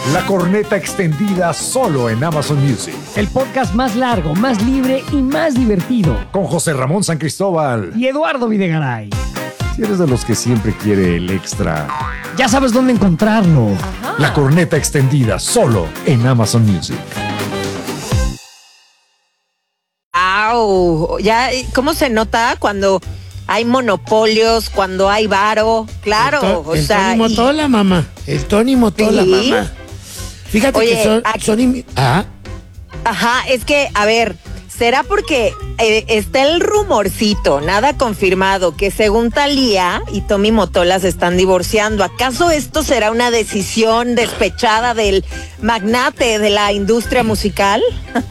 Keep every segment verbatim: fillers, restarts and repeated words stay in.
La corneta extendida solo en Amazon Music. El podcast más largo, más libre y más divertido. Con José Ramón San Cristóbal y Eduardo Videgaray. Si eres de los que siempre quiere el extra, ya sabes dónde encontrarlo. Ajá. La corneta extendida solo en Amazon Music. ¡Au! Ya, ¿cómo se nota cuando hay monopolios, cuando hay varo? Claro, el to, o el sea. Tony Motola, y... mamá. El Tony Motola, ¿sí? Mamá. Fíjate Oye, que son, aquí... son... ¿Ah? Ajá, es que, a ver, ¿será porque eh, está el rumorcito, nada confirmado, que según Thalía y Tommy Motola se están divorciando? ¿Acaso esto será una decisión despechada del magnate de la industria musical?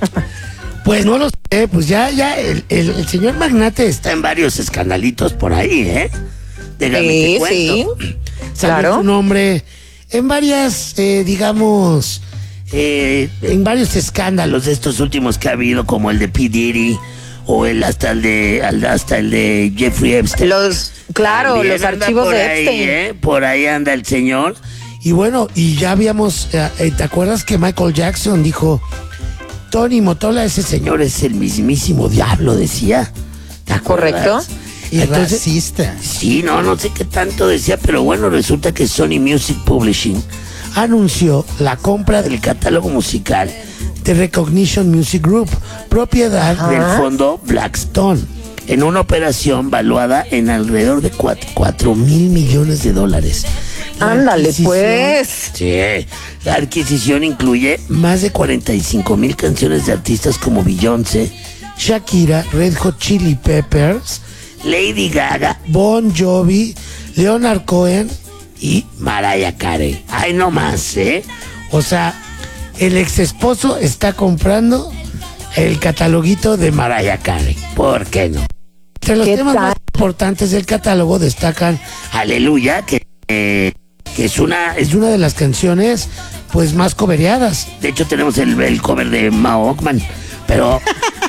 Pues no lo sé, pues ya, ya, el, el, el señor magnate está en varios escandalitos por ahí, ¿eh? Déjame sí, te cuento. Sí, Salió claro. su nombre en varias, eh, digamos, eh, en varios escándalos de estos últimos que ha habido, como el de P. Diddy o el hasta el de hasta el de Jeffrey Epstein. Los, claro, También los archivos de ahí, Epstein. ¿eh? Por ahí anda el señor. Y bueno, y ya habíamos, eh, ¿te acuerdas que Michael Jackson dijo: Tony Motola, ese señor es el mismísimo diablo, decía? ¿Te acuerdas? Correcto. Y Entonces, racista. Sí, no, no sé qué tanto decía, pero bueno, resulta que Sony Music Publishing anunció la compra del catálogo musical de Recognition Music Group, propiedad Ajá. del fondo Blackstone, en una operación valuada en alrededor de cuatro mil millones de dólares. Ándale, pues. Sí, la adquisición incluye más de cuarenta y cinco mil canciones de artistas como Beyoncé, Shakira, Red Hot Chili Peppers, Lady Gaga, Bon Jovi, Leonard Cohen y Mariah Carey. Ay, no más, ¿eh? O sea, el ex esposo está comprando el cataloguito de Mariah Carey. ¿Por qué no? Entre los temas tal? más importantes del catálogo destacan Aleluya, que... Eh, que es una es una de las canciones pues más covereadas. De hecho tenemos el, el cover de Mao Ockman, pero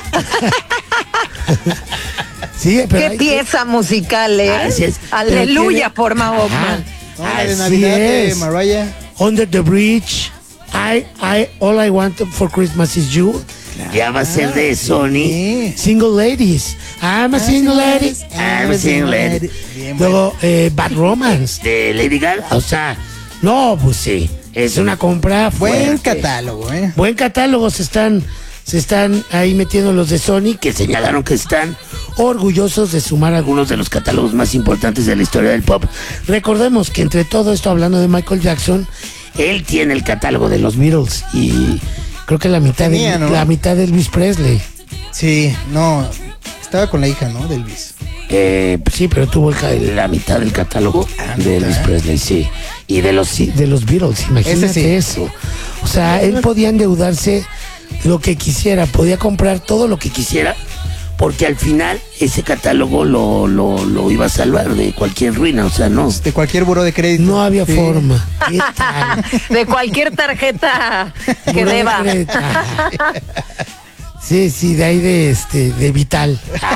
sí, pero qué pieza que... musical, ¿eh? Así es. Aleluya que... por Mao Ockman. Ah, de Navidad de Mariah. Under the Bridge, I, I, All I Want for Christmas is You. Claro. Ya va a ser de Sony. Sí. Single Ladies. I'm a single lady. I'm a single lady. Bien, Luego, eh, Bad Romance de Lady Gaga. O sea, no, pues sí. Es una compra fuerte. Buen catálogo, ¿eh? Buen catálogo. Se están, se están ahí metiendo los de Sony, que señalaron que están orgullosos de sumar algunos de los catálogos más importantes de la historia del pop. Recordemos que entre todo esto, hablando de Michael Jackson, él tiene el catálogo de los Beatles y creo que la mitad, Tenía, de, ¿no? la mitad de Elvis Presley. Sí, no, estaba con la hija, ¿no? De Elvis. Eh, sí, pero tuvo el, la mitad del catálogo ah, de Elvis Presley, sí. Y de los de los Beatles, imagínate sí. eso. O sea, él podía endeudarse lo que quisiera, podía comprar todo lo que quisiera, porque al final ese catálogo lo, lo, lo iba a salvar de cualquier ruina, o sea, no. De cualquier buró de crédito. No había sí. forma. ¿Qué tal? De cualquier tarjeta que buró deba. De sí, sí, de ahí de este, de Vital.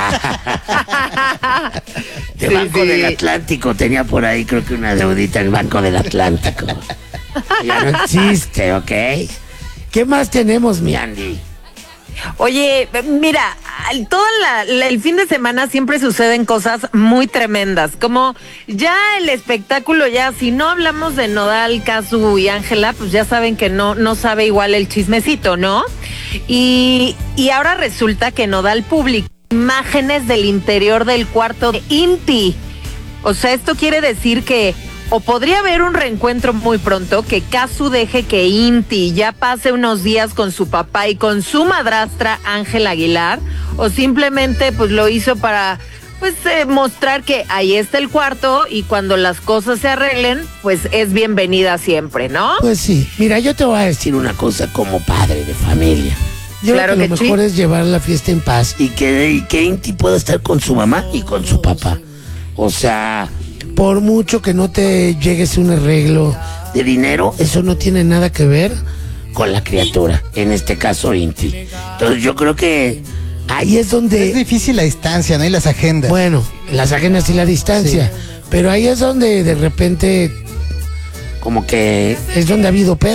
De sí, Banco sí. del Atlántico tenía por ahí, creo que una deudita en el Banco del Atlántico. Ya no existe, ¿ok? ¿Qué más tenemos, mi Andy? Oye, mira, todo la, la, el fin de semana siempre suceden cosas muy tremendas, como ya el espectáculo, ya si no hablamos de Nodal, Casu y Ángela, pues ya saben que no, no sabe igual el chismecito, ¿no? Y, y ahora resulta que Nodal publicó imágenes del interior del cuarto de Inti. O sea, esto quiere decir que o podría haber un reencuentro muy pronto, que Casu deje que Inti ya pase unos días con su papá y con su madrastra Ángela Aguilar, o simplemente pues lo hizo para pues eh, mostrar que ahí está el cuarto y cuando las cosas se arreglen, pues es bienvenida siempre, ¿no? Pues sí, mira, yo te voy a decir una cosa como padre de familia. Yo claro creo que, que lo mejor sí. es llevar la fiesta en paz y que, y que Inti pueda estar con su mamá y con su papá. O sea, por mucho que no te llegues a un arreglo de dinero, eso no tiene nada que ver con la criatura, en este caso Inti. Entonces yo creo que ahí es donde... Es difícil la distancia, ¿no? Y las agendas. Bueno, las agendas y la distancia, sí. Pero ahí es donde de repente como que es donde ha habido pedo.